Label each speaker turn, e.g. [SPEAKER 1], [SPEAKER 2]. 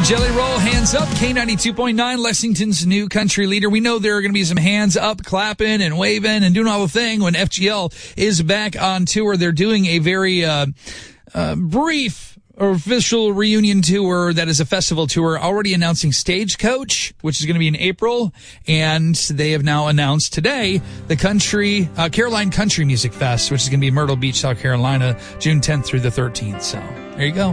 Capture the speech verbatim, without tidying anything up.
[SPEAKER 1] Jelly Roll, Hands Up, K ninety-two point nine, Lexington's new country leader. We know there are going to be some hands up, clapping and waving and doing all the thing when F G L is back on tour. They're doing a very uh, uh brief official reunion tour that is a festival tour, already announcing Stagecoach, which is going to be in April, and they have now announced today the country uh, Caroline Country Music Fest, which is going to be in Myrtle Beach, South Carolina, June tenth through the thirteenth. So there you go.